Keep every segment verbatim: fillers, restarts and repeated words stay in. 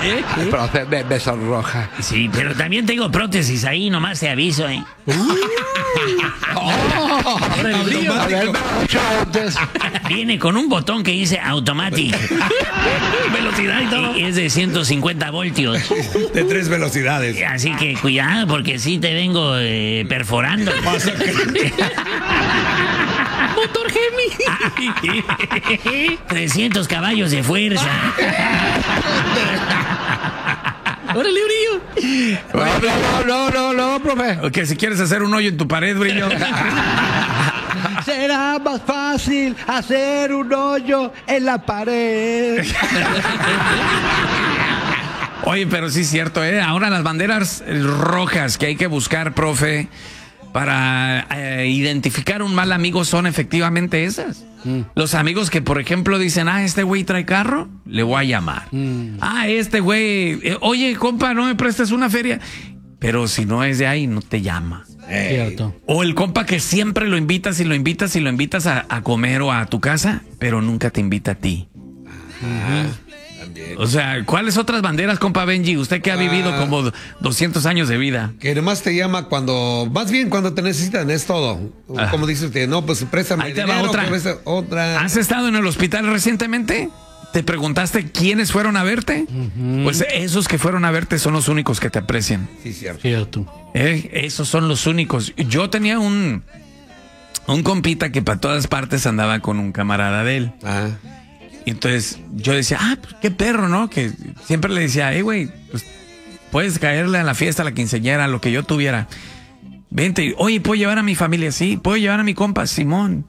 Profe, me, me sonroja. Sí, pero también tengo prótesis ahí, nomás te aviso, ¿eh? Uh. Oh, a ver, viene con un botón que dice automatic. Velocidad y todo. Y es de ciento cincuenta voltios. De tres velocidades. Así que cuidado, porque sí te vengo eh, perforando. Motor Gemi. trescientos caballos de fuerza. ¡Órale, Brillo! No, no, no, no, no, profe. Ok, si quieres hacer un hoyo en tu pared, Brillo. Será más fácil hacer un hoyo en la pared. Oye, pero sí es cierto, ¿eh? Ahora las banderas rojas que hay que buscar, profe, para eh, identificar un mal amigo son efectivamente esas. Mm. Los amigos que, por ejemplo, dicen, ah, este güey trae carro, le voy a llamar. Mm. Ah, este güey, eh, oye, compa, no me prestes una feria. Pero si no es de ahí, no te llama. Cierto. O el compa que siempre lo invitas y lo invitas y lo invitas a, a comer o a tu casa, pero nunca te invita a ti. Ajá. O sea, ¿cuáles otras banderas, compa Benji? Usted que ha vivido ah, como doscientos años de vida. Que nomás te llama cuando, más bien cuando te necesitan, es todo. Ah. Como dice usted, no, pues préstame Ahí te dinero, va otra. Presta, otra. ¿Has estado en el hospital recientemente? ¿Te preguntaste quiénes fueron a verte? Uh-huh. Pues esos que fueron a verte son los únicos que te aprecian. Sí, cierto. Cierto. Eh, esos son los únicos. Yo tenía un, un compita que para todas partes andaba con un camarada de él. Ah. Y entonces yo decía, ah, pues qué perro, ¿no? Que siempre le decía, hey, güey, pues puedes caerle a la fiesta, a la quinceañera, a lo que yo tuviera. Vente, oye, ¿puedo llevar a mi familia? Sí, ¿puedo llevar a mi compa? Simón.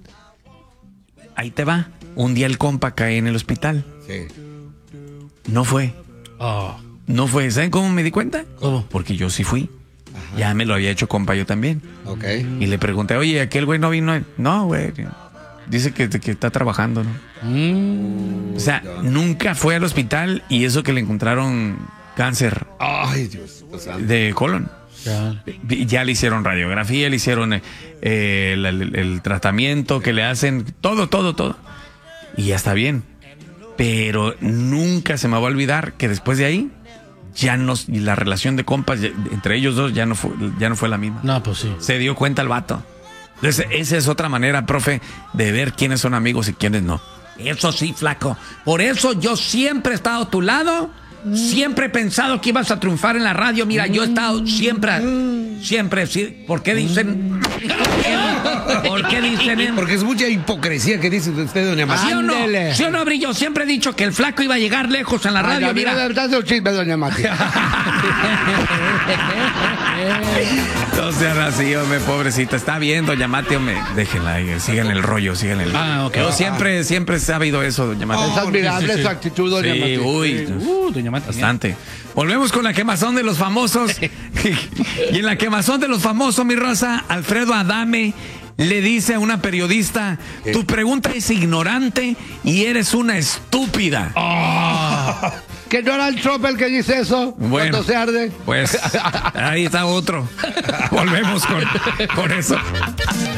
Ahí te va. Un día el compa cae en el hospital. Sí. No fue. Oh. No fue. ¿Saben cómo me di cuenta? ¿Cómo? Porque yo sí fui. Ajá. Ya me lo había hecho compa yo también. Ok. Y le pregunté, oye, aquel güey no vino. No, güey. Dice que, que está trabajando, ¿no? Mm. O sea, nunca fue al hospital y eso que le encontraron cáncer. Ay, Dios. O sea, de colon. Ya. Ya le hicieron radiografía, le hicieron eh, el, el, el tratamiento que le hacen, todo, todo, todo. Y ya está bien. Pero nunca se me va a olvidar que después de ahí, ya no, y la relación de compas ya, entre ellos dos ya no fue, ya no fue la misma. No, pues sí. Se dio cuenta el vato. Entonces, esa es otra manera, profe, de ver quiénes son amigos y quiénes no. Eso sí, flaco. Por eso yo siempre he estado a tu lado. Siempre he pensado que ibas a triunfar en la radio. Mira, yo he estado siempre, siempre. ¿Por qué dicen? ¿Por qué dicen? Porque es mucha hipocresía que dice usted, doña Mati. ¿Sí o no? ¿Sí o no, Brillo? Siempre he dicho que el flaco iba a llegar lejos en la radio. Ay, mira, mira, dale un chisme, doña Mati. No sean así, hombre, pobrecita. Está bien, doña Mati, hombre. Déjenla ahí, sigan el rollo, sigan el rollo. Ah, ok. Yo siempre, siempre he sabido eso, doña Mati. Es admirable sí, sí, sí. esa actitud, doña sí, Mati. Uy, uh, doña Mati. Bastante. Volvemos con la quemazón de los famosos. Y en la quemazón de los famosos, mi raza, Alfredo Adame le dice a una periodista, ¿qué? Tu pregunta es ignorante y eres una estúpida. Oh. ¿Que no era el Trump el que dice eso? Bueno, cuando se arde. Pues ahí está otro. Volvemos con, con eso.